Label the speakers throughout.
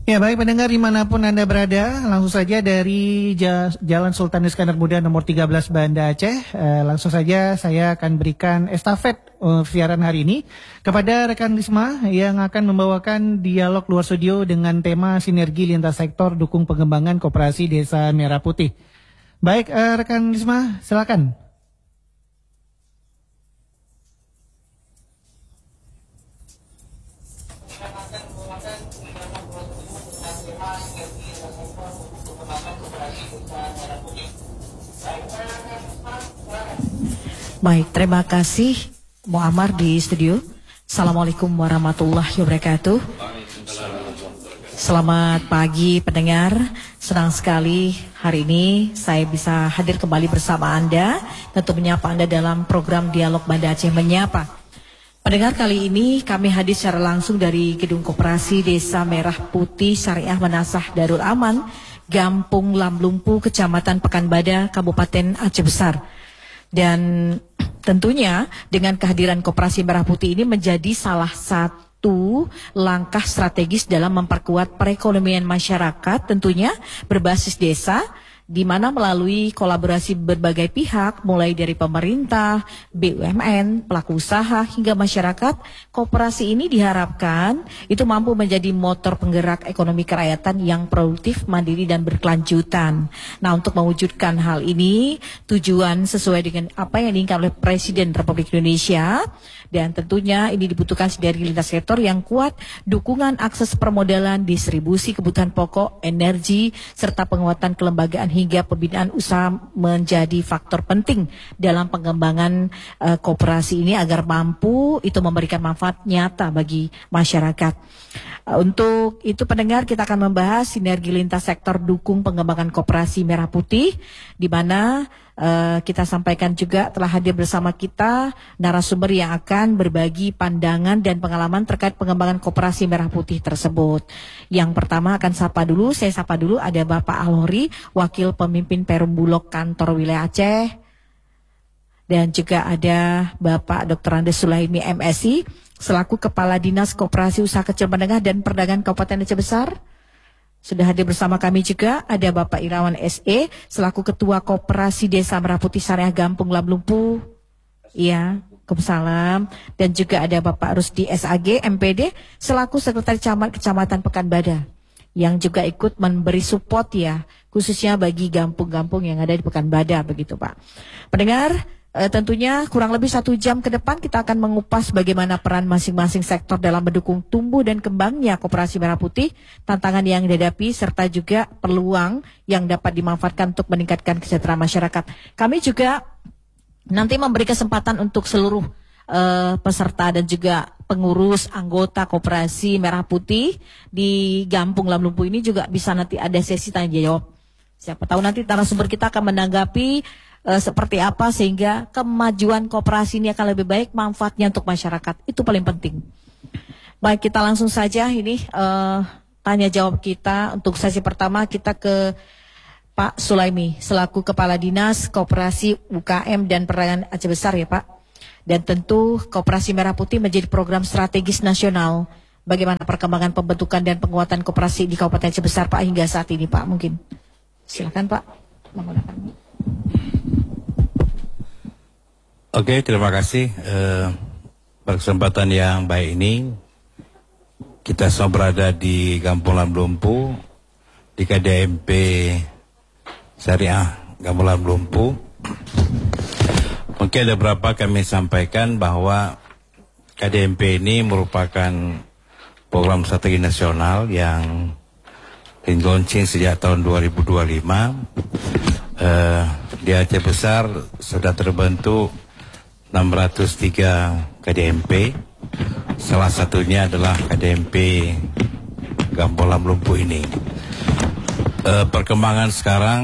Speaker 1: Ya baik pendengar dimanapun Anda berada, langsung saja dari Jalan Sultan Iskandar Muda nomor 13 Banda Aceh, langsung saja saya akan berikan estafet siaran hari ini kepada rekan Lisma yang akan membawakan dialog luar studio dengan tema sinergi lintas sektor dukung pengembangan koperasi Desa Merah Putih. Baik rekan Lisma, silakan.
Speaker 2: Baik, terima kasih Muammar di studio. Assalamualaikum warahmatullahi wabarakatuh. Selamat pagi pendengar. Senang sekali hari ini saya bisa hadir kembali bersama Anda, tentu menyapa Anda dalam program Dialog Banda Aceh Menyapa. Pendengar, kali ini kami hadir secara langsung dari Gedung Koperasi Desa Merah Putih Syariah Menasah Darul Aman, Gampung Lamlumpu, Kecamatan Pekanbadak, Kabupaten Aceh Besar. Dan tentunya dengan kehadiran Koperasi Merah Putih ini menjadi salah satu langkah strategis dalam memperkuat perekonomian masyarakat, tentunya berbasis desa, di mana melalui kolaborasi berbagai pihak, mulai dari pemerintah, BUMN, pelaku usaha, hingga masyarakat, koperasi ini diharapkan itu mampu menjadi motor penggerak ekonomi kerakyatan yang produktif, mandiri, dan berkelanjutan. Nah, untuk mewujudkan hal ini, tujuan sesuai dengan apa yang diinginkan oleh Presiden Republik Indonesia, dan tentunya ini dibutuhkan sinergi lintas sektor yang kuat, dukungan akses permodalan, distribusi kebutuhan pokok, energi, serta penguatan kelembagaan hingga pembinaan usaha menjadi faktor penting dalam pengembangan koperasi ini agar mampu itu memberikan manfaat nyata bagi masyarakat. Untuk itu pendengar, kita akan membahas sinergi lintas sektor dukung pengembangan koperasi Merah Putih, di mana kita sampaikan juga telah hadir bersama kita narasumber yang akan berbagi pandangan dan pengalaman terkait pengembangan koperasi Merah Putih tersebut. Yang pertama saya sapa dulu ada Bapak Alhori, Wakil Pemimpin Perum Bulog Kantor Wilayah Aceh, dan juga ada Bapak Dr. Andes Sulaimi MSI selaku Kepala Dinas Koperasi Usaha Kecil Menengah dan Perdagangan Kabupaten Aceh Besar. Sudah hadir bersama kami juga ada Bapak Irawan SE selaku Ketua Koperasi Desa Merah Putih Syariah Gampung Lamlumpu. Iya, Waalaikumsalam. Dan juga ada Bapak Rusdi SAG MPD selaku Sekretaris Camat Kecamatan Pekanbadak yang juga ikut memberi support ya, khususnya bagi gampung-gampung yang ada di Pekanbadak begitu Pak. Pendengar, tentunya kurang lebih 1 jam ke depan kita akan mengupas bagaimana peran masing-masing sektor dalam mendukung tumbuh dan kembangnya Koperasi Merah Putih, tantangan yang dihadapi, serta juga peluang yang dapat dimanfaatkan untuk meningkatkan kesejahteraan masyarakat. Kami juga nanti memberi kesempatan untuk seluruh peserta dan juga pengurus anggota Koperasi Merah Putih di Gampung Lamlumpu ini juga bisa nanti ada sesi tanya jawab. Siapa tahu nanti narasumber kita akan menanggapi seperti apa sehingga kemajuan koperasi ini akan lebih baik, manfaatnya untuk masyarakat. Itu paling penting. Baik, kita langsung saja ini tanya jawab kita. Untuk sesi pertama kita ke Pak Sulaimi selaku Kepala Dinas Koperasi UKM dan Perdagangan Aceh Besar ya Pak. Dan tentu Koperasi Merah Putih menjadi program strategis nasional. Bagaimana perkembangan pembentukan dan penguatan koperasi di Kabupaten Aceh Besar Pak hingga saat ini Pak, mungkin. Silakan Pak menggunakan.
Speaker 3: Oke, terima kasih. Kesempatan yang baik ini kita semua berada di Gampung Lamlumpu, di KDMP Syariah Gampung Lamlumpu. Mungkin ada beberapa kami sampaikan bahwa KDMP ini merupakan program strategi nasional yang dilaunching sejak tahun 2025. Di Aceh Besar sudah terbentuk 603 KDMP. Salah satunya adalah KDMP Gampung Lamlumpu ini. Perkembangan sekarang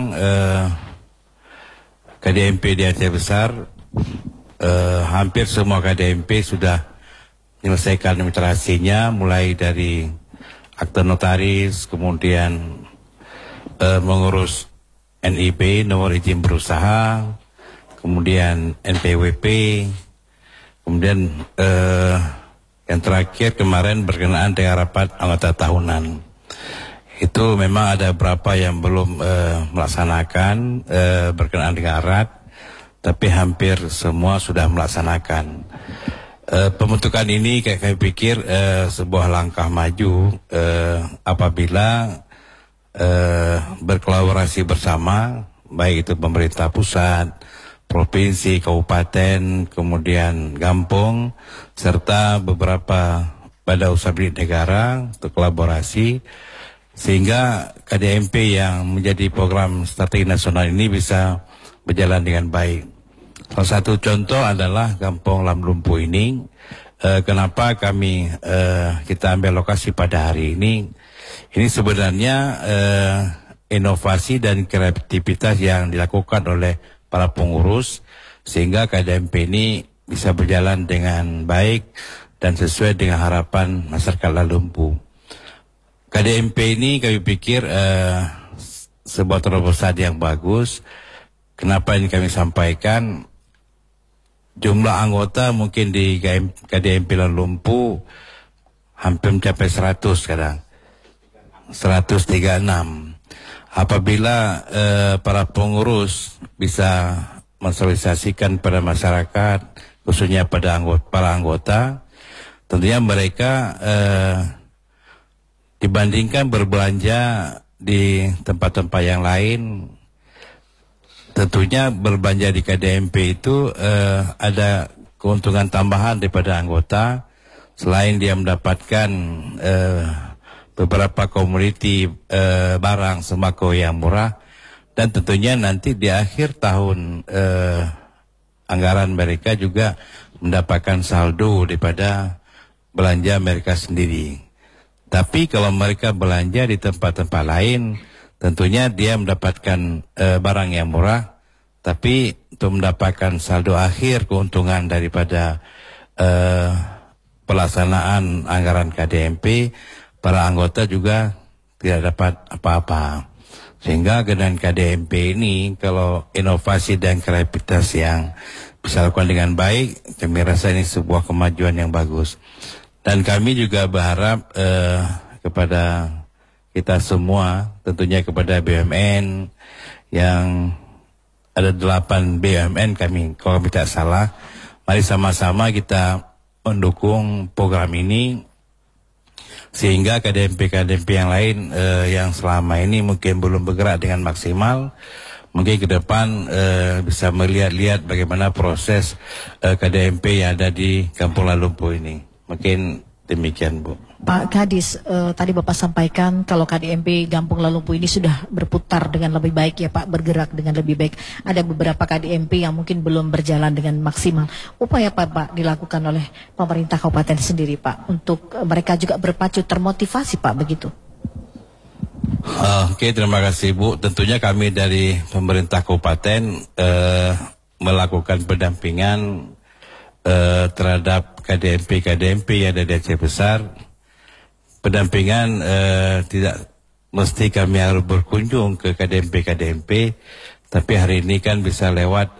Speaker 3: KDMP di Aceh Besar, hampir semua KDMP sudah menyelesaikan administrasinya, mulai dari akte notaris, kemudian mengurus NIB, nomor izin berusaha, kemudian NPWP, kemudian yang terakhir kemarin berkenaan dengan rapat anggota tahunan. Itu memang ada beberapa yang belum melaksanakan berkenaan dengan arat, tapi hampir semua sudah melaksanakan. Pembentukan ini kami pikir sebuah langkah maju apabila berkolaborasi bersama, baik itu pemerintah pusat, provinsi, kabupaten, kemudian kampung, serta beberapa badan usaha milik negara untuk kolaborasi, sehingga KDMP yang menjadi program strategi nasional ini bisa berjalan dengan baik. Salah satu contoh adalah Kampung Lam Lumpuh ini. Kenapa kita ambil lokasi pada hari ini? Ini sebenarnya inovasi dan kreativitas yang dilakukan oleh para pengurus, sehingga KDMP ini bisa berjalan dengan baik dan sesuai dengan harapan masyarakat Lam Lumpuh. KDMP ini kami pikir sebuah terobosan yang bagus. Kenapa ini kami sampaikan? Jumlah anggota mungkin di KDMP Lam Lumpuh hampir mencapai 100 sekarang. 136. Apabila para pengurus bisa mensosialisasikan pada masyarakat, khususnya pada para anggota, tentunya mereka dibandingkan berbelanja di tempat-tempat yang lain, tentunya berbelanja di KDMP itu ada keuntungan tambahan daripada anggota. Selain dia mendapatkan beberapa komoditi barang sembako yang murah, dan tentunya nanti di akhir tahun anggaran mereka juga mendapatkan saldo daripada belanja mereka sendiri. Tapi kalau mereka belanja di tempat-tempat lain, tentunya dia mendapatkan barang yang murah, tapi untuk mendapatkan saldo akhir keuntungan daripada pelaksanaan anggaran KDMP, para anggota juga tidak dapat apa-apa. Sehingga dengan KDMP ini, kalau inovasi dan kreativitas yang bisa lakukan dengan baik, kami rasa ini sebuah kemajuan yang bagus. Dan kami juga berharap kepada kita semua, tentunya kepada BUMN yang ada 8 BUMN kami, kalau kami tidak salah, mari sama-sama kita mendukung program ini, sehingga KDMP yang lain yang selama ini mungkin belum bergerak dengan maksimal, mungkin ke depan bisa melihat-lihat bagaimana proses KDMP yang ada di Kampung Lam Lumpuh ini. Mungkin demikian, Bu.
Speaker 2: Pak Kadis, tadi Bapak sampaikan kalau KDMP Kampung Lam Lumpuh ini sudah berputar dengan lebih baik ya Pak, bergerak dengan lebih baik. Ada beberapa KDMP yang mungkin belum berjalan dengan maksimal. Upaya apa Pak dilakukan oleh pemerintah kabupaten sendiri Pak, untuk mereka juga berpacu termotivasi Pak, begitu?
Speaker 3: Oke, terima kasih Bu. Tentunya kami dari pemerintah kabupaten melakukan pendampingan terhadap KDMP yang ada di Aceh Besar. Pendampingan tidak mesti kami harus berkunjung ke KDMP, tapi hari ini kan bisa lewat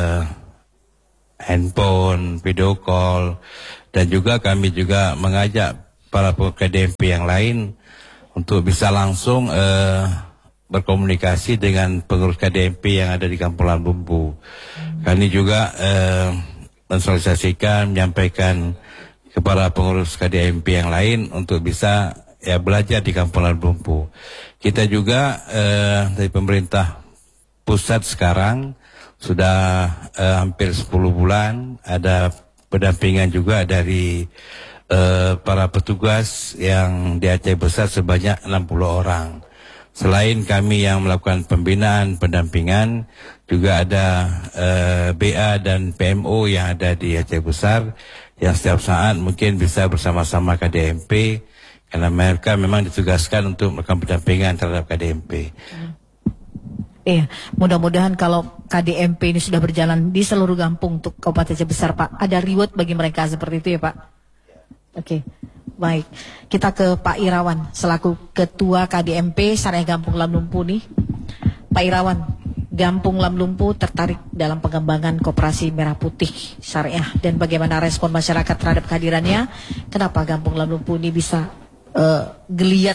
Speaker 3: handphone, video call, dan juga kami juga mengajak para KDMP yang lain untuk bisa langsung berkomunikasi dengan pengurus KDMP yang ada di Kampung Lam Lumpuh. Kami juga mensosialisasikan, menyampaikan kepada pengurus KDMP yang lain untuk bisa belajar di Kampung Lam Lumpuh. Kita juga dari pemerintah pusat sekarang sudah hampir 10 bulan ada pendampingan juga dari para petugas yang di Aceh Besar sebanyak 60 orang. Selain kami yang melakukan pembinaan, pendampingan, juga ada BA dan PMO yang ada di Aceh Besar yang setiap saat mungkin bisa bersama-sama KDMP, karena mereka memang ditugaskan untuk melakukan pendampingan terhadap KDMP.
Speaker 2: Iya, mudah-mudahan kalau KDMP ini sudah berjalan di seluruh kampung untuk Kabupaten Aceh Besar Pak, ada reward bagi mereka seperti itu ya Pak. Oke. Baik, kita ke Pak Irawan selaku Ketua KDMP Syariah Kampung Lam Lumpuh nih. Pak Irawan, Kampung Lam Lumpuh tertarik dalam pengembangan koperasi merah putih syariah, dan bagaimana respon masyarakat terhadap kehadirannya? Kenapa Kampung Lam Lumpuh ini bisa geliat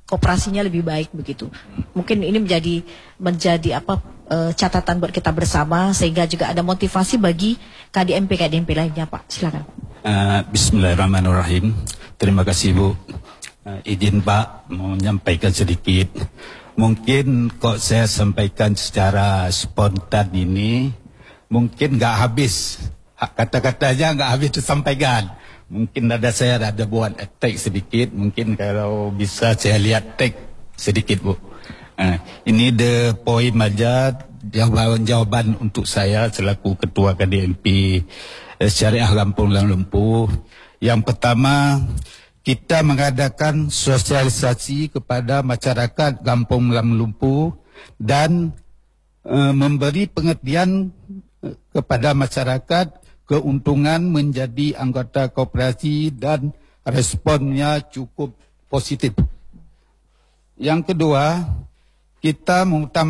Speaker 2: koperasinya lebih baik begitu. Mungkin ini menjadi catatan buat kita bersama sehingga juga ada motivasi bagi KDMP lainnya, Pak. Silakan.
Speaker 4: Bismillahirrahmanirrahim. Terima kasih, Bu. Izin Pak mau menyampaikan sedikit. Mungkin kok saya sampaikan secara spontan ini mungkin nggak habis, kata-katanya nggak habis disampaikan. Mungkin saya ada buat tag sedikit. Mungkin kalau bisa saya lihat tag sedikit, Bu. Ini the point aja, jawaban untuk saya selaku Ketua KDMP Syariah Lampung Lam Lumpuh. Yang pertama, kita mengadakan sosialisasi kepada masyarakat Kampung Lam Lumpuh dan memberi pengertian kepada masyarakat keuntungan menjadi anggota koperasi dan responnya cukup positif. Yang kedua, kita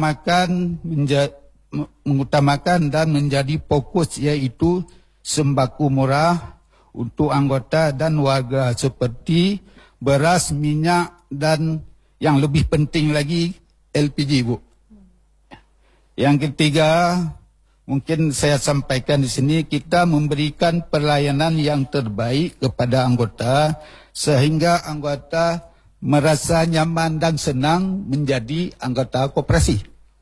Speaker 4: mengutamakan dan menjadi fokus yaitu sembako murah untuk anggota dan warga seperti beras, minyak dan yang lebih penting lagi LPG, Bu. Yang ketiga, mungkin saya sampaikan di sini, kita memberikan pelayanan yang terbaik kepada anggota sehingga anggota merasa nyaman dan senang menjadi anggota koperasi.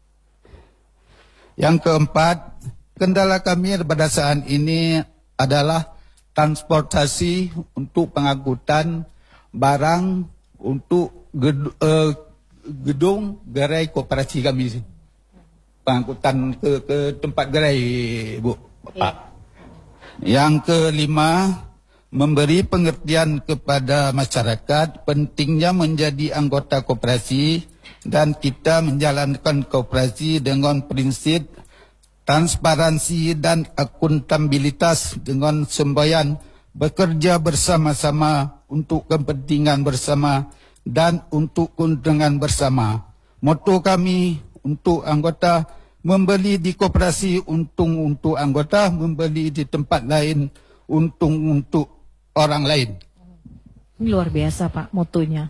Speaker 4: Yang keempat, kendala kami pada saat ini adalah transportasi untuk pengangkutan barang untuk gedung gerai koperasi kami. Pengangkutan ke tempat gerai, Bu, Pak. Yang kelima, memberi pengertian kepada masyarakat pentingnya menjadi anggota koperasi dan kita menjalankan koperasi dengan prinsip transparansi dan akuntabilitas dengan semboyan bekerja bersama-sama untuk kepentingan bersama dan untuk keuntungan bersama. Moto kami untuk anggota, membeli di koperasi untung untuk anggota, membeli di tempat lain untung untuk orang lain.
Speaker 2: Ini luar biasa, Pak, motonya.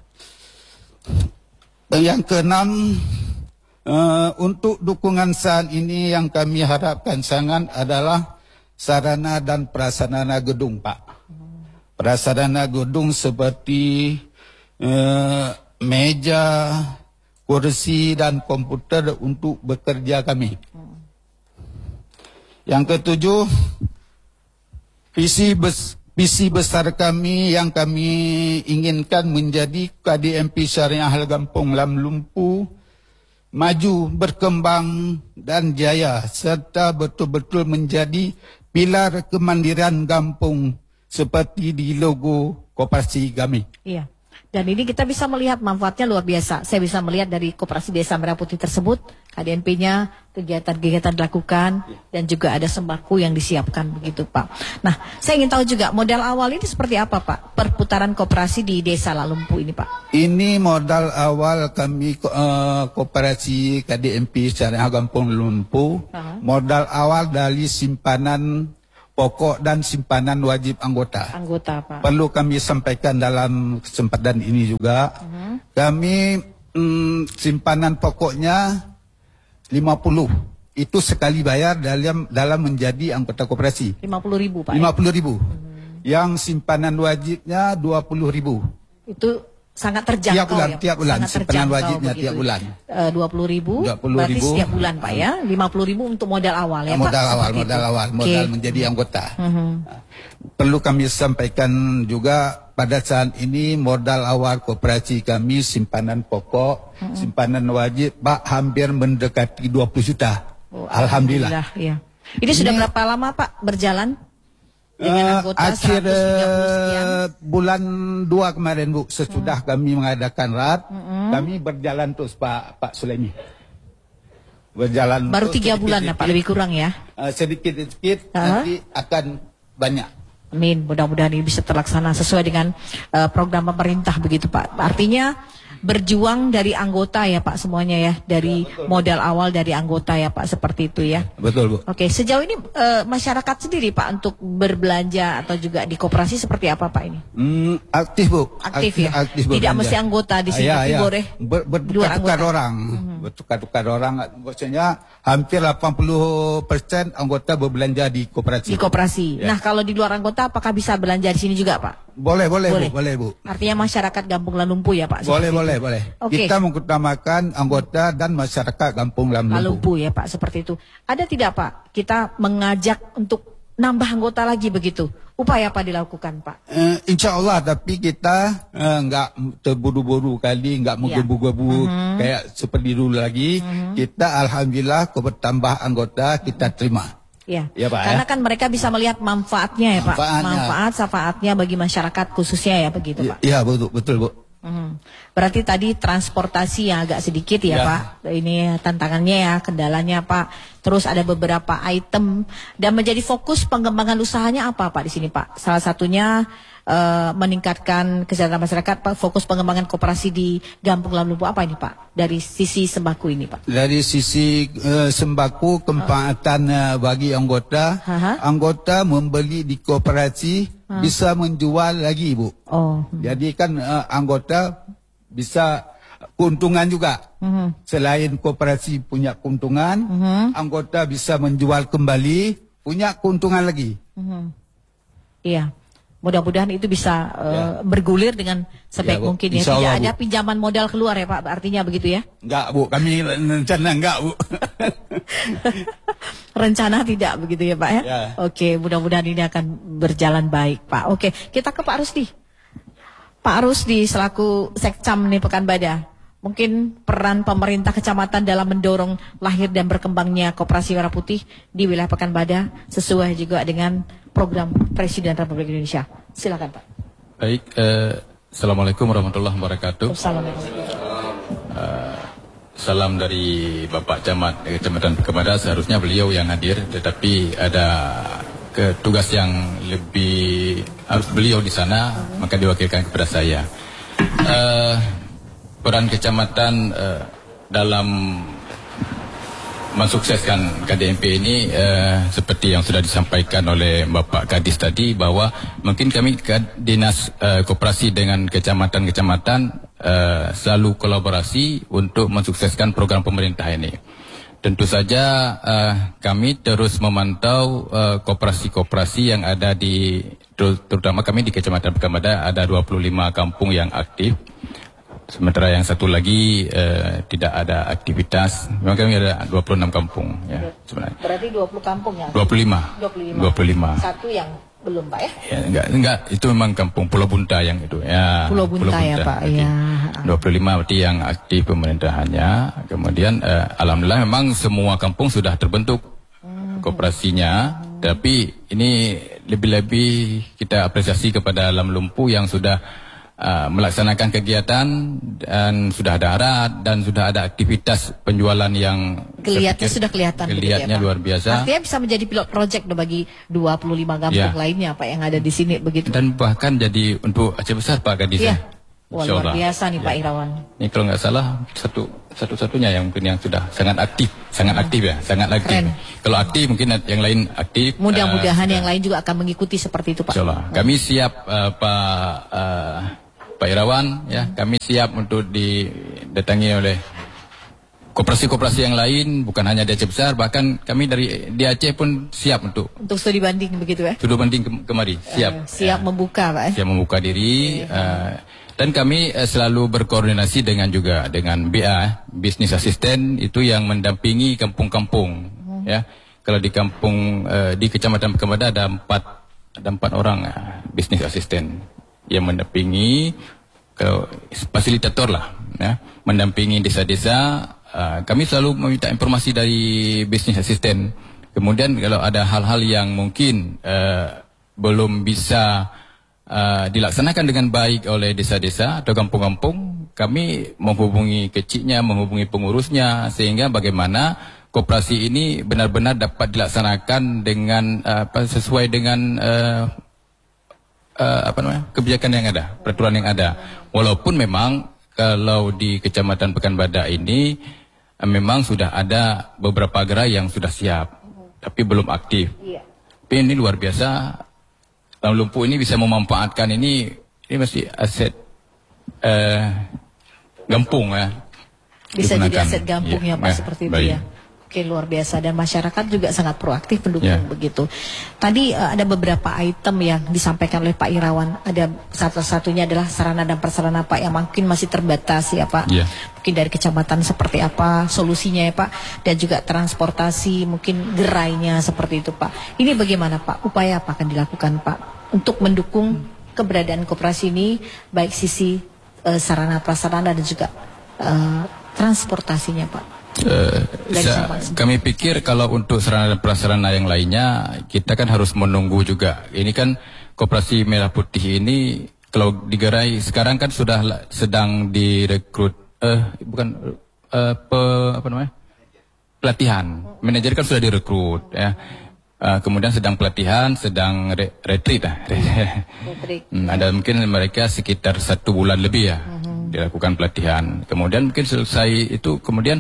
Speaker 4: Yang keenam, untuk dukungan saat ini yang kami harapkan sangat adalah sarana dan prasarana gedung, Pak. Prasarana gedung seperti meja, kursi dan komputer untuk bekerja kami. Yang ketujuh, visi besar kami yang kami inginkan menjadi KDMP Syariah Kampung Lam Lumpuh maju, berkembang dan jaya serta betul-betul menjadi pilar kemandirian kampung seperti di logo koperasi kami.
Speaker 2: Iya. Dan ini kita bisa melihat manfaatnya luar biasa. Saya bisa melihat dari Koperasi Desa Merah Putih tersebut, KDMP-nya, kegiatan-kegiatan dilakukan, dan juga ada sembako yang disiapkan begitu, Pak. Nah, saya ingin tahu juga modal awal ini seperti apa, Pak? Perputaran koperasi di Desa Lalumpu ini, Pak.
Speaker 4: Ini modal awal kami koperasi KDMP Syariah Kampung Lumpuh. Modal awal dari simpanan pokok dan simpanan wajib anggota.
Speaker 2: Anggota, Pak.
Speaker 4: Perlu kami sampaikan dalam kesempatan ini juga. Kami simpanan pokoknya 50. Itu sekali bayar dalam menjadi anggota koperasi.
Speaker 2: 50.000, Pak.
Speaker 4: 50.000. Yang simpanan wajibnya 20.000.
Speaker 2: Itu sangat terjangkau
Speaker 4: tiap bulan,
Speaker 2: sangat
Speaker 4: simpanan
Speaker 2: terjangkau
Speaker 4: wajibnya
Speaker 2: begitu.
Speaker 4: tiap bulan.
Speaker 2: 20.000, berarti setiap bulan, Pak ya. 50.000 untuk modal awal ya,
Speaker 4: modal
Speaker 2: Pak.
Speaker 4: Modal awal, modal menjadi anggota. Perlu kami sampaikan juga pada saat ini modal awal koperasi kami simpanan pokok, simpanan wajib, Pak, hampir mendekati 20 juta. Alhamdulillah.
Speaker 2: Ya. Ini sudah berapa lama, Pak, berjalan?
Speaker 4: Akhir bulan 2 kemarin, Bu, sesudah kami mengadakan RAT, kami berjalan terus, Pak Sulaimi. Berjalan
Speaker 2: baru 3 bulan, Pak, lebih kurang ya.
Speaker 4: Sedikit-sedikit nanti akan banyak.
Speaker 2: Amin, mudah-mudahan ini bisa terlaksana sesuai dengan program pemerintah begitu, Pak. Artinya berjuang dari anggota ya Pak semuanya ya, dari modal awal dari anggota ya Pak, seperti itu ya.
Speaker 4: Betul Bu.
Speaker 2: Oke, sejauh ini masyarakat sendiri Pak untuk berbelanja atau juga di koperasi seperti apa Pak ini?
Speaker 4: Aktif Bu.
Speaker 2: Aktif ya.
Speaker 4: Aktif
Speaker 2: Tidak
Speaker 4: berbelanja.
Speaker 2: mesti anggota di sini, tapi boleh
Speaker 4: Bertukar-tukar orang. Bertukar-tukar orang. Maksudnya hampir 80% anggota berbelanja di koperasi.
Speaker 2: di koperasi.
Speaker 4: Ya.
Speaker 2: Nah, kalau di luar anggota apakah bisa belanja di sini juga Pak?
Speaker 4: Boleh Bu. Boleh Bu.
Speaker 2: Artinya masyarakat Kampung Lalumpu ya Pak?
Speaker 4: Boleh.
Speaker 2: Oke.
Speaker 4: Kita mengutamakan anggota dan masyarakat Kampung Lalumpu.
Speaker 2: Lalumpu ya Pak, seperti itu. Ada tidak Pak, kita mengajak untuk nambah anggota lagi begitu? Upaya apa dilakukan Pak?
Speaker 4: Insya Allah, tapi kita nggak terburu-buru kali, nggak menggebu-gebu kayak seperti dulu lagi. Kita alhamdulillah bertambah anggota kita terima.
Speaker 2: Ya,
Speaker 4: Ya, Pak,
Speaker 2: karena
Speaker 4: ya.
Speaker 2: kan mereka bisa melihat manfaatnya ya Pak,
Speaker 4: Manfaatnya.
Speaker 2: syafaatnya bagi masyarakat khususnya ya begitu Pak.
Speaker 4: Iya betul Bu.
Speaker 2: Berarti tadi transportasi yang agak sedikit ya
Speaker 4: Ya.
Speaker 2: Pak, ini tantangannya ya, kendalanya Pak. Terus ada beberapa item dan menjadi fokus pengembangan usahanya apa Pak di sini Pak? Salah satunya meningkatkan kesejahteraan masyarakat Pak, fokus pengembangan koperasi di Kampung Lalumpu apa ini Pak? Dari sisi sembako ini Pak?
Speaker 4: Dari sisi sembako kemanfaatan bagi anggota, anggota membeli di koperasi bisa menjual lagi Bu.
Speaker 2: Oh.
Speaker 4: Jadi kan anggota bisa keuntungan juga. Selain koperasi punya keuntungan, anggota bisa menjual kembali, punya keuntungan lagi.
Speaker 2: Iya. Mudah-mudahan itu bisa bergulir dengan sebaik
Speaker 4: Ya, Bu.
Speaker 2: mungkin ya.
Speaker 4: Insya
Speaker 2: Tidak
Speaker 4: Allah,
Speaker 2: ada
Speaker 4: Bu.
Speaker 2: pinjaman modal keluar ya Pak, artinya begitu ya?
Speaker 4: Enggak Bu, kami rencana enggak Bu.
Speaker 2: Rencana tidak begitu ya Pak ya?
Speaker 4: Ya.
Speaker 2: Oke, mudah-mudahan ini akan berjalan baik Pak. Oke, kita ke Pak Rusdi. Pak Rusdi selaku Sekcam nih Pekanbadak. Mungkin peran pemerintah kecamatan dalam mendorong lahir dan berkembangnya koperasi Merah Putih di wilayah Pekanbadak sesuai juga dengan program Presiden Republik Indonesia. Silakan Pak.
Speaker 5: Baik, Assalamualaikum warahmatullahi wabarakatuh.
Speaker 2: Assalamualaikum.
Speaker 5: Salam dari Bapak Camat Kecamatan Pekanbadak. Seharusnya beliau yang hadir, tetapi ada tugas yang lebih harus beliau di sana, maka diwakilkan kepada saya. Peran kecamatan dalam mensukseskan KDMP ini seperti yang sudah disampaikan oleh Bapak Kadis tadi, bahwa mungkin kami Dinas Koperasi dengan kecamatan-kecamatan selalu kolaborasi untuk mensukseskan program pemerintah ini. Tentu saja kami terus memantau koperasi-koperasi yang ada di, terutama kami di Kecamatan Pekanbadak ada 25 kampung yang aktif. Sementara yang satu lagi tidak ada aktivitas. Memang kami ada 26 kampung ya sebenarnya.
Speaker 2: Berarti 20 kampung ya?
Speaker 5: 25. 25.
Speaker 2: Satu yang belum Pak ya?
Speaker 5: Ya, enggak, itu memang kampung Pulau Bunta yang itu ya.
Speaker 2: Pulau Bunta ya Pak, ya.
Speaker 5: 25 berarti yang aktif pemerintahannya. Kemudian alhamdulillah memang semua kampung sudah terbentuk koperasinya, tapi ini lebih-lebih kita apresiasi kepada Lalumpu yang sudah melaksanakan kegiatan dan sudah ada arat dan sudah ada aktivitas penjualan yang
Speaker 2: Kelihatannya sudah kelihatan begitu ya,
Speaker 5: kelihatannya
Speaker 2: Pak?
Speaker 5: luar biasa.
Speaker 2: Artinya bisa menjadi pilot project bagi 25 kampung
Speaker 5: Ya.
Speaker 2: lainnya Pak yang ada di sini begitu.
Speaker 5: Dan bahkan jadi untuk Aceh Besar Pak Kadis.
Speaker 2: Iya.
Speaker 5: ya.
Speaker 2: Wah,
Speaker 5: Insya
Speaker 2: luar
Speaker 5: Allah.
Speaker 2: biasa nih Pak Irawan.
Speaker 5: Ini kalau nggak salah satu-satunya yang mungkin yang sudah sangat aktif ya, sangat aktif.
Speaker 2: Keren.
Speaker 5: Kalau aktif mungkin yang lain aktif.
Speaker 2: Mudah-mudahan yang lain juga akan mengikuti seperti itu Pak.
Speaker 5: Insya Allah. Kami siap Pak Irawan ya, kami siap untuk didatangi oleh koperasi-koperasi yang lain, bukan hanya di Aceh Besar, bahkan kami di Aceh pun siap untuk
Speaker 2: studi banding begitu ya.
Speaker 5: studi banding kemari, siap.
Speaker 2: Siap membuka Pak.
Speaker 5: Siap membuka diri. Dan kami selalu berkoordinasi dengan BA, Business Assistant, itu yang mendampingi kampung-kampung. Ya, kalau di kampung di Kecamatan Pekanbadak ada empat orang Business Assistant yang mendampingi fasilitator lah, ya, mendampingi desa-desa. Kami selalu meminta informasi dari Business Assistant. Kemudian kalau ada hal-hal yang mungkin belum bisa dilaksanakan dengan baik oleh desa-desa atau kampung-kampung, kami menghubungi keciknya, menghubungi pengurusnya, sehingga bagaimana koperasi ini benar-benar dapat dilaksanakan dengan sesuai dengan kebijakan yang ada, peraturan yang ada. Walaupun memang kalau di Kecamatan Pekanbadak ini memang sudah ada beberapa gerai yang sudah siap, tapi belum aktif. Tapi ini luar biasa, Lam Lumpuh ini bisa memanfaatkan ini masih aset Gampung ya.
Speaker 2: Bisa jadi
Speaker 5: digunakan.
Speaker 2: aset Gampung ya Pak, seperti itu
Speaker 5: baik.
Speaker 2: ya. Oke, luar biasa, dan masyarakat juga sangat proaktif pendukung
Speaker 5: Ya.
Speaker 2: begitu. Tadi ada beberapa item yang disampaikan oleh Pak Irawan. Ada satu-satunya adalah sarana dan prasarana Pak yang mungkin masih terbatas ya Pak.
Speaker 5: Ya.
Speaker 2: Mungkin dari kecamatan seperti apa solusinya ya Pak, dan juga transportasi, mungkin gerainya seperti itu Pak. Ini bagaimana Pak? Upaya apa akan dilakukan Pak untuk mendukung keberadaan koperasi ini, baik sisi sarana prasarana dan juga transportasinya Pak?
Speaker 5: Kami pikir kalau untuk sarana dan prasarana yang lainnya kita kan harus menunggu juga. Ini kan Koperasi Merah Putih ini kalau digerai sekarang kan sudah sedang direkrut pelatihan. Manajer kan sudah direkrut ya. Kemudian sedang pelatihan, sedang retreat ada mungkin mereka sekitar 1 bulan lebih ya dilakukan pelatihan. Kemudian mungkin selesai itu kemudian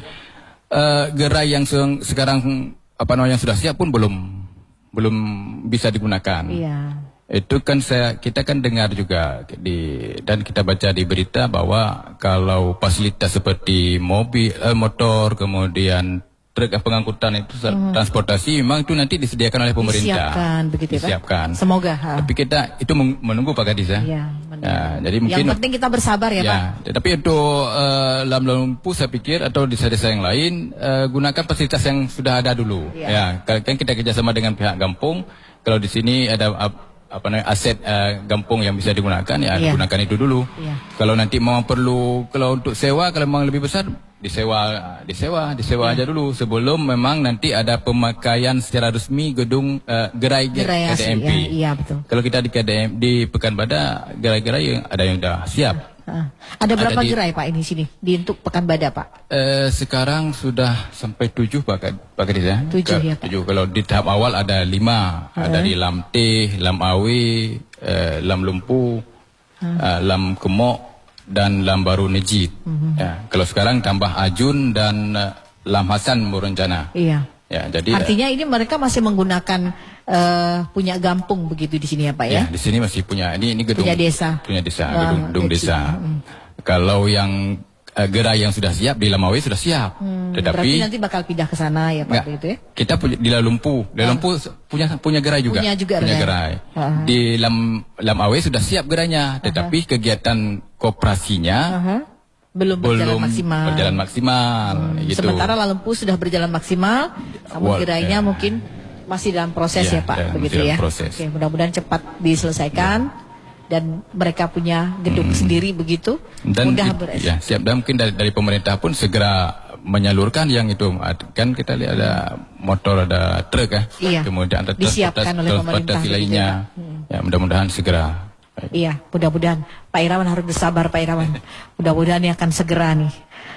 Speaker 5: gerai yang sekarang yang sudah siap pun belum bisa digunakan.
Speaker 2: Iya.
Speaker 5: Itu kan kita kan dengar juga dan kita baca di berita bahwa kalau fasilitas seperti motor, kemudian truk pengangkutan itu transportasi memang itu nanti disediakan oleh pemerintah.
Speaker 2: Disiapkan begitu ya Pak?
Speaker 5: Disiapkan.
Speaker 2: Semoga.
Speaker 5: Tapi kita itu menunggu Pak Kadis ya.
Speaker 2: Iya,
Speaker 5: Jadi mungkin
Speaker 2: yang penting kita bersabar ya Pak.
Speaker 5: Tapi untuk Lam Lumpuh saya pikir atau di desa-desa yang lain gunakan fasilitas yang sudah ada dulu.
Speaker 2: Ya.
Speaker 5: Kan kita kerjasama dengan pihak Gampung. Kalau di sini ada aset Gampung yang bisa digunakan
Speaker 2: Ya.
Speaker 5: gunakan itu dulu.
Speaker 2: Ya.
Speaker 5: Kalau nanti mau kalau untuk sewa kalau memang lebih besar disewa aja dulu sebelum memang nanti ada pemakaian secara resmi gedung gerai KDMP.
Speaker 2: Iya betul.
Speaker 5: Kalau kita di Pekanbadak gerai-gerai ada yang sudah siap.
Speaker 2: Ada berapa gerai Pak ini sini di untuk Pekanbadak Pak?
Speaker 5: Sekarang sudah sampai 7 Pak Kadis ya.
Speaker 2: 7 ya Pak.
Speaker 5: 7. Kalau di tahap awal ada 5. Ada di Lam Teh, Lam Awe, Lam Lumpuh, Lam Kemok dan Lam Baru Nejid. Ya, kalau sekarang tambah Ajun dan Lam Hasan berencana.
Speaker 2: Iya.
Speaker 5: Ya, jadi
Speaker 2: artinya ini mereka masih menggunakan punya Gampung begitu di sini ya Pak ya?
Speaker 5: Ya, di sini masih punya ini gedung
Speaker 2: punya desa.
Speaker 5: Gedung desa. Kalau yang gerai yang sudah siap di Lamawe sudah siap. Tetapi
Speaker 2: berarti nanti bakal pindah ke sana ya Pak itu ya?
Speaker 5: Kita di Lam Lumpuh. Lam Lumpuh punya gerai juga.
Speaker 2: Punya gerai.
Speaker 5: Di Lamawe sudah siap gerainya, tetapi kegiatan koperasinya
Speaker 2: belum berjalan maksimal.
Speaker 5: Gitu.
Speaker 2: Sementara Lam Lumpuh sudah berjalan maksimal, namun gerainya mungkin masih dalam proses ya Pak, begitu ya.
Speaker 5: Proses.
Speaker 2: Oke, mudah-mudahan cepat diselesaikan dan mereka punya gedung sendiri begitu.
Speaker 5: Dan
Speaker 2: mudah
Speaker 5: siap, dan mungkin dari pemerintah pun segera menyalurkan yang itu. Kan kita lihat ada motor, ada truk ya.
Speaker 2: Iya.
Speaker 5: Kemudian ada
Speaker 2: disiapkan oleh pemerintah
Speaker 5: lainnya. Ya, mudah-mudahan segera.
Speaker 2: Iya, mudah-mudahan Pak Irawan harus bersabar Pak Irawan. Mudah-mudahan ini akan segera nih.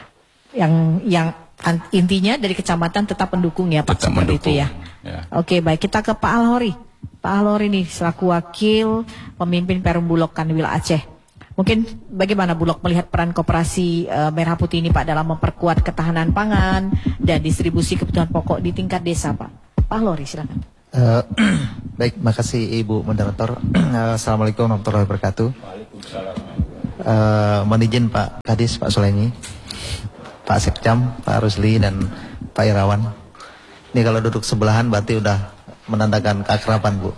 Speaker 2: Yang intinya dari kecamatan tetap mendukung ya Pak,
Speaker 5: tetap
Speaker 2: seperti
Speaker 5: mendukung.
Speaker 2: itu ya. Oke, baik, kita ke Pak Alhori. Pak Alhori nih selaku wakil pemimpin Perum Bulog Kanwil Aceh. Mungkin bagaimana Bulog melihat peran Koperasi Merah Putih ini Pak dalam memperkuat ketahanan pangan dan distribusi kebutuhan pokok di tingkat desa Pak. Pak Alhori silakan.
Speaker 6: Baik, makasih Ibu Moderator. Assalamualaikum warahmatullahi wabarakatuh. Mohon izin Pak Kadis, Pak Suleni, Pak Sekcam, Pak Rusli dan Pak Irawan. Ini kalau duduk sebelahan berarti udah menandakan keakraban Bu.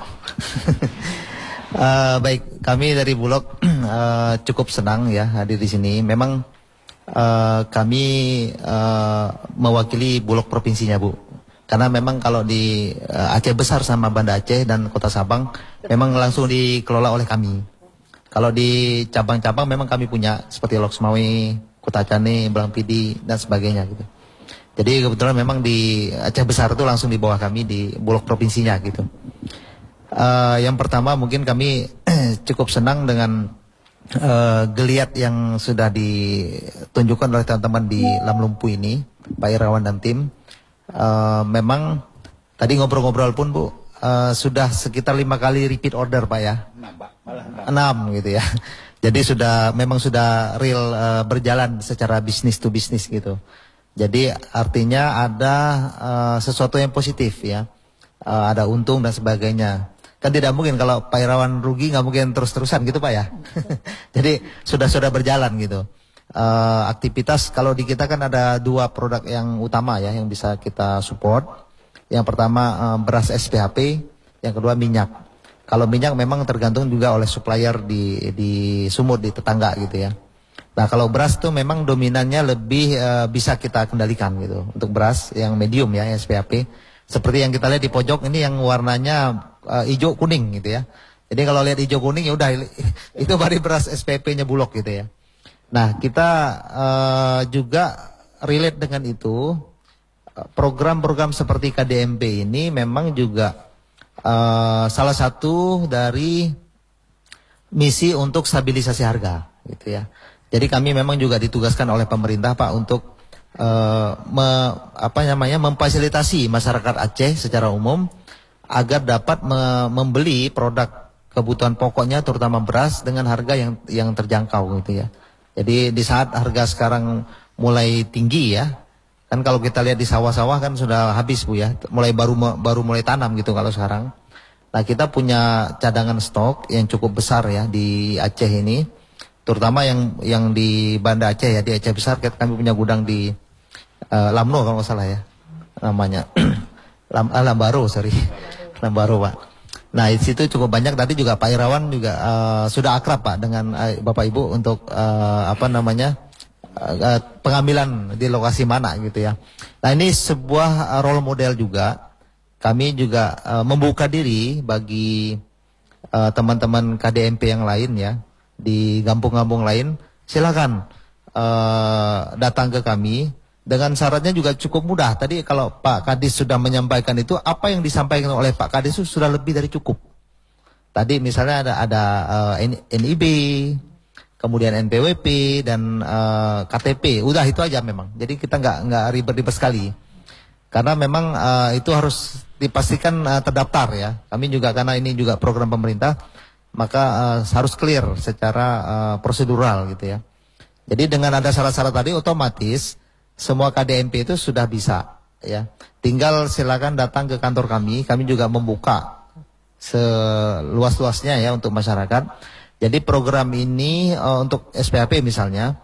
Speaker 6: Baik, kami dari Bulog cukup senang ya hadir di sini. Memang kami mewakili Bulog provinsinya Bu. Karena memang kalau di Aceh Besar sama Banda Aceh dan Kota Sabang memang langsung dikelola oleh kami. Kalau di cabang-cabang memang kami punya seperti Loksmawe, Kota Cane, Belang Pidi dan sebagainya gitu. Jadi kebetulan memang di Aceh Besar itu langsung di bawah kami di Bulog provinsinya gitu. Yang pertama mungkin kami cukup senang dengan geliat yang sudah ditunjukkan oleh teman-teman di Lam Lumpuh ini, Pak Irawan dan tim. Memang tadi ngobrol-ngobrol pun Bu sudah sekitar 5 kali repeat order Pak ya. 6 gitu ya. Jadi memang sudah real berjalan secara bisnis to bisnis gitu. Jadi artinya ada sesuatu yang positif ya, ada untung dan sebagainya. Kan tidak mungkin kalau Pak Irawan rugi, nggak mungkin terus-terusan gitu Pak ya. Jadi sudah berjalan gitu. Aktivitas kalau di kita kan ada 2 produk yang utama ya yang bisa kita support. Yang pertama beras SPHP, yang kedua minyak. Kalau minyak memang tergantung juga oleh supplier di sumur di tetangga gitu ya. Nah kalau beras tuh memang dominannya lebih bisa kita kendalikan gitu. Untuk beras yang medium ya SPHP, seperti yang kita lihat di pojok ini yang warnanya hijau kuning gitu ya. Jadi kalau lihat hijau kuning ya udah itu baru beras SPP-nya Bulog gitu ya. Nah kita juga relate dengan itu, program-program seperti KDMP ini memang juga salah satu dari misi untuk stabilisasi harga gitu ya. Jadi kami memang juga ditugaskan oleh pemerintah Pak untuk memfasilitasi masyarakat Aceh secara umum agar dapat membeli produk kebutuhan pokoknya terutama beras dengan harga yang terjangkau gitu ya. Jadi di saat harga sekarang mulai tinggi ya, kan kalau kita lihat di sawah-sawah kan sudah habis Bu ya, baru mulai tanam gitu kalau sekarang. Nah kita punya cadangan stok yang cukup besar ya di Aceh ini, terutama yang di Banda Aceh ya, di Aceh besar kami punya gudang di Lamno kalau nggak salah ya namanya, Lambaro Pak. Nah di situ cukup banyak. Tadi juga Pak Irawan juga sudah akrab Pak dengan Bapak Ibu untuk pengambilan di lokasi mana gitu ya. Nah ini sebuah role model juga. Kami juga membuka diri bagi teman-teman KDMP yang lain ya di kampung-kampung lain. Silakan datang ke kami. Dengan syaratnya juga cukup mudah. Tadi kalau Pak Kadis sudah menyampaikan itu, apa yang disampaikan oleh Pak Kadis itu sudah lebih dari cukup. Tadi misalnya ada NIB, kemudian NPWP dan KTP. Udah itu aja memang. Jadi kita nggak ribet-ribet sekali. Karena memang itu harus dipastikan terdaftar ya. Kami juga karena ini juga program pemerintah, maka harus clear secara prosedural gitu ya. Jadi dengan ada syarat-syarat tadi otomatis semua KDMP itu sudah bisa ya. Tinggal silakan datang ke kantor kami juga membuka seluas-luasnya ya untuk masyarakat. Jadi program ini untuk SPHP misalnya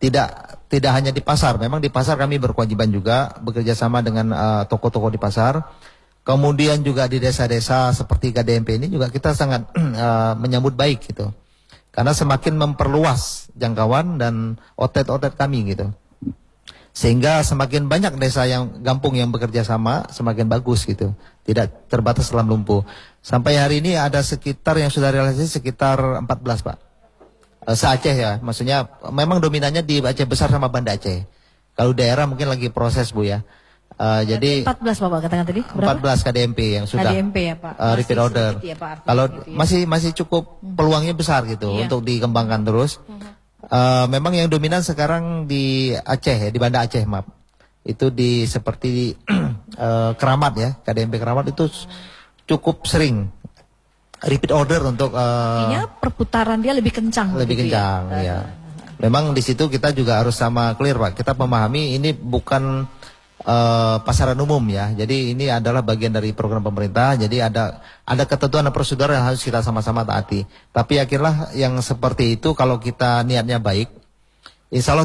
Speaker 6: tidak hanya di pasar. Memang di pasar kami berkewajiban juga bekerja sama dengan toko-toko di pasar. Kemudian juga di desa-desa seperti KDMP ini juga kita sangat menyambut baik gitu. Karena semakin memperluas jangkauan dan outlet kami gitu. Sehingga semakin banyak desa yang kampung yang bekerja sama, semakin bagus gitu. Tidak terbatas dalam lumpuh. Sampai hari ini ada sekitar yang sudah realisasi sekitar 14 Pak. Se-Aceh ya, maksudnya memang dominannya di Aceh besar sama Banda Aceh. Kalau daerah mungkin lagi proses Bu ya. Jadi
Speaker 2: 14 Bapak katakan tadi berapa?
Speaker 6: 14 KDMP yang sudah
Speaker 2: KDMP ya Pak.
Speaker 6: Repeat order.
Speaker 2: Ya, Pak,
Speaker 6: kalau
Speaker 2: gitu ya.
Speaker 6: masih cukup peluangnya besar gitu untuk dikembangkan terus. Memang yang dominan sekarang di Aceh ya, di Banda Aceh maaf. Itu seperti Keramat ya, KDMP Keramat itu cukup sering repeat order untuk
Speaker 2: artinya perputaran dia lebih kencang.
Speaker 6: Lebih kencang ya. Memang di situ kita juga harus sama clear Pak. Kita memahami ini bukan pasaran umum ya. Jadi ini adalah bagian dari program pemerintah. Jadi ada ketentuan dan prosedur yang harus kita sama-sama taati. Tapi yakinlah yang seperti itu kalau kita niatnya baik, insya Allah